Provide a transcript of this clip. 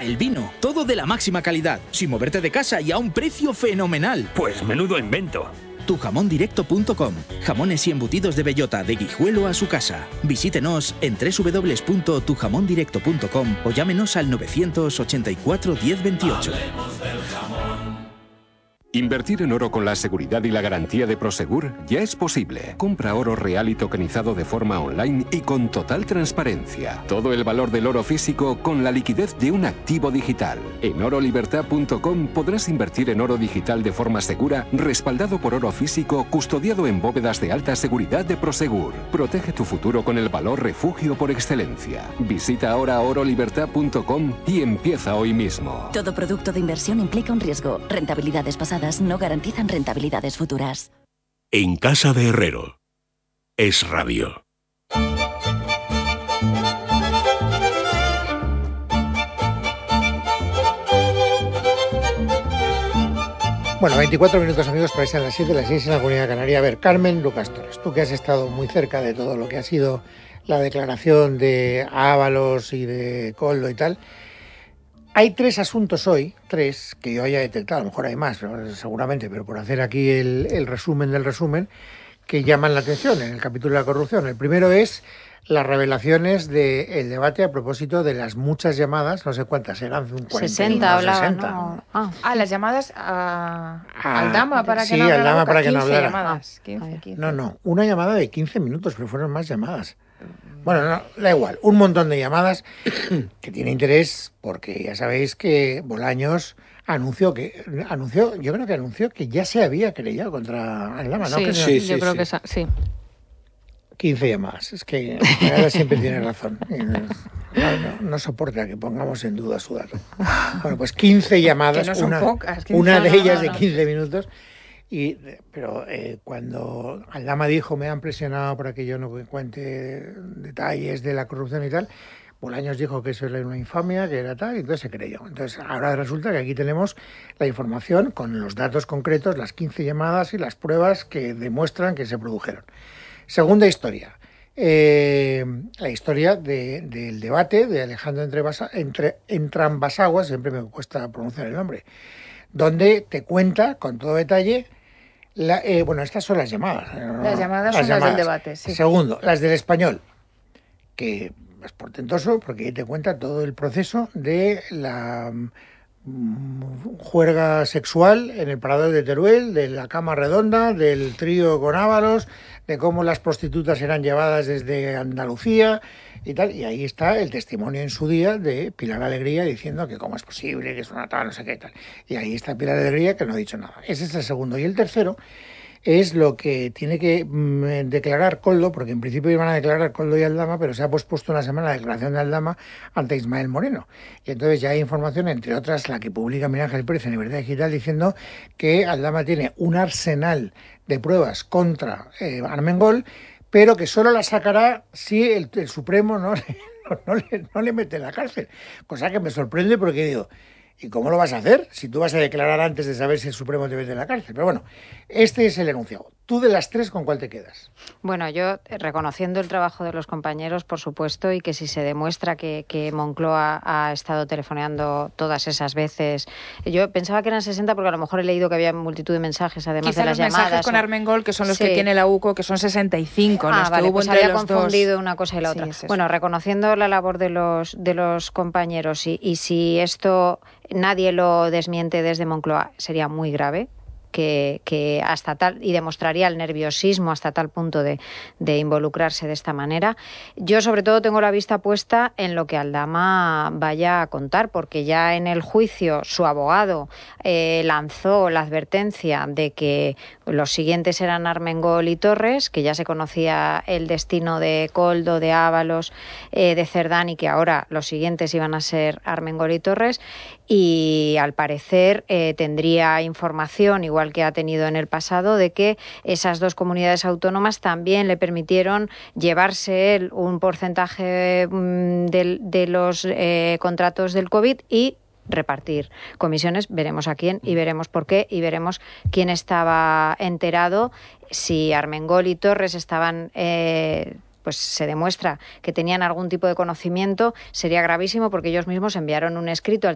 el vino, todo de la máxima calidad, sin moverte de casa y a un precio fenomenal. Pues menudo invento. Tujamondirecto.com. Jamones y embutidos de bellota de Guijuelo a su casa. Visítenos en www.tujamondirecto.com o llámenos al 984 1028. Invertir en oro con la seguridad y la garantía de Prosegur ya es posible. Compra oro real y tokenizado de forma online y con total transparencia. Todo el valor del oro físico con la liquidez de un activo digital. En orolibertad.com podrás invertir en oro digital de forma segura, respaldado por oro físico, custodiado en bóvedas de alta seguridad de Prosegur. Protege tu futuro con el valor refugio por excelencia. Visita ahora orolibertad.com y empieza hoy mismo. Todo producto de inversión implica un riesgo. Rentabilidades pasadas no garantizan rentabilidades futuras. En casa de Herrero. Es radio. Bueno, 24 minutos, amigos, para irse a las 7, las 6 en la Comunidad Canaria. A ver, Carmen Lucas Torres, tú que has estado muy cerca de todo lo que ha sido la declaración de Ábalos y de Koldo y tal. Hay 3 asuntos hoy, 3 que yo haya detectado, a lo mejor hay más, seguramente, pero por hacer aquí el resumen del resumen, que llaman la atención en el capítulo de la corrupción. El primero es las revelaciones del debate a propósito de las muchas llamadas, no sé cuántas eran, 60 hablaban, 60. ¿no? Las llamadas a Aldama para que sí, no hablara. Aldama para que no 15 hablara. llamadas. 15. No, una llamada de 15 minutos, pero fueron más llamadas. Bueno, no, da igual, un montón de llamadas que tiene interés porque ya sabéis que Bolaños anunció que ya se había querellado contra Aldama, ¿no? Yo creo que sí. 15 llamadas, es que ahora siempre tiene razón. No soporta que pongamos en duda su dato. Bueno, pues 15 llamadas, que no son pocas, 15 una de ellas de 15 minutos. Pero cuando Aldama dijo me han presionado para que yo no cuente detalles de la corrupción y tal, Bolaños dijo que eso era una infamia, que era tal, y entonces se creyó. Entonces ahora resulta que aquí tenemos la información con los datos concretos, las 15 llamadas y las pruebas que demuestran que se produjeron. Segunda historia. La historia del debate de Alejandro Entrambasaguas, siempre me cuesta pronunciar el nombre, donde te cuenta con todo detalle. Estas son las llamadas. Las llamadas son las del debate, sí. Segundo, las del Español, que es portentoso porque ahí te cuenta todo el proceso de la juerga sexual en el Parador de Teruel, de la cama redonda, del trío con Ábalos, de cómo las prostitutas eran llevadas desde Andalucía y tal, y ahí está el testimonio en su día de Pilar Alegría diciendo que cómo es posible, que es una tal, no sé qué tal. Y ahí está Pilar Alegría que no ha dicho nada. Ese es el segundo. Y el tercero es lo que tiene que declarar Koldo, porque en principio iban a declarar Koldo y Aldama, pero se ha pospuesto una semana la declaración de Aldama ante Ismael Moreno. Y entonces ya hay información, entre otras la que publica Miguel Ángel Pérez en Libertad Digital, diciendo que Aldama tiene un arsenal de pruebas contra Armengol, pero que solo la sacará si el Supremo no le mete en la cárcel. Cosa que me sorprende porque digo, ¿y cómo lo vas a hacer si tú vas a declarar antes de saber si el Supremo te mete en la cárcel? Pero bueno, este es el enunciado. Tú de las 3, ¿con cuál te quedas? Bueno, yo reconociendo el trabajo de los compañeros, por supuesto, y que si se demuestra que Moncloa ha estado telefoneando todas esas veces, yo pensaba que eran 60 porque a lo mejor he leído que había multitud de mensajes, además quizá de las los llamadas. Mensajes con Armengol, que son los que tiene la UCO, que son 65. Vale, pues había confundido una cosa y la otra. Sí, es bueno, reconociendo la labor de los compañeros y si esto nadie lo desmiente desde Moncloa, sería muy grave. Que hasta tal, y demostraría el nerviosismo hasta tal punto de involucrarse de esta manera. Yo sobre todo tengo la vista puesta en lo que Aldama vaya a contar, porque ya en el juicio su abogado lanzó la advertencia de que los siguientes eran Armengol y Torres, que ya se conocía el destino de Koldo, de Ábalos, de Cerdán, y que ahora los siguientes iban a ser Armengol y Torres, y al parecer tendría información, igual que ha tenido en el pasado, de que esas dos comunidades autónomas también le permitieron llevarse un porcentaje de los contratos del COVID y repartir comisiones. Veremos a quién y veremos por qué y veremos quién estaba enterado. Si Armengol y Torres estaban pues se demuestra que tenían algún tipo de conocimiento, sería gravísimo porque ellos mismos enviaron un escrito al